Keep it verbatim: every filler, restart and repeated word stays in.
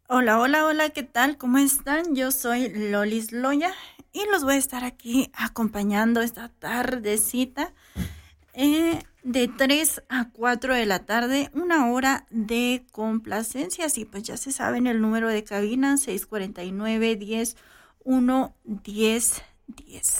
Hola, hola, hola, ¿qué tal? ¿Cómo están? Yo soy Lolis Loya y los voy a estar aquí acompañando esta tardecita eh, de tres a cuatro de la tarde, una hora de complacencias y pues ya se saben el número de cabina seis cuatro nueve, diez, uno, diez, diez.